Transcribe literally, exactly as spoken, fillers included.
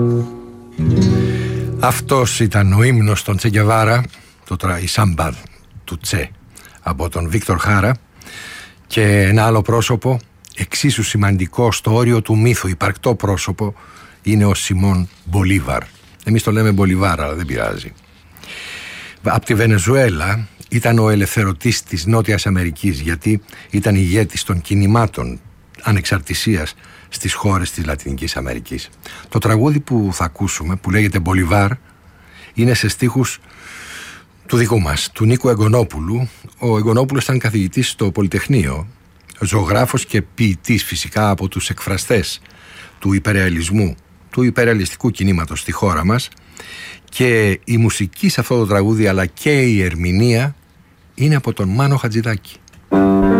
Αυτός ήταν ο ύμνος των Τσε Γκεβάρα, το η Σάμπα του Τσε, από τον Βίκτορ Χάρα. Και ένα άλλο πρόσωπο εξίσου σημαντικό στο όριο του μύθου, υπαρκτό πρόσωπο, είναι ο Σιμών Μπολίβαρ. Εμείς το λέμε Μπολιβάρ, αλλά δεν πειράζει. Από τη Βενεζουέλα ήταν ο ελευθερωτής της Νότιας Αμερικής, γιατί ήταν ηγέτης των κινημάτων ανεξαρτησίας στις χώρες της Λατινικής Αμερικής. Το τραγούδι που θα ακούσουμε, που λέγεται Μπολιβάρ, είναι σε στίχους του δικού μας, του Νίκου Εγκονόπουλου. Ο Εγκονόπουλος ήταν καθηγητής στο Πολυτεχνείο, ζωγράφος και ποιητής φυσικά από τους εκφραστές του υπερεαλισμού, του υπερεαλιστικού κινήματος στη χώρα μας, και η μουσική σε αυτό το τραγούδι αλλά και η ερμηνεία είναι από τον Μάνο Χατζηδάκη.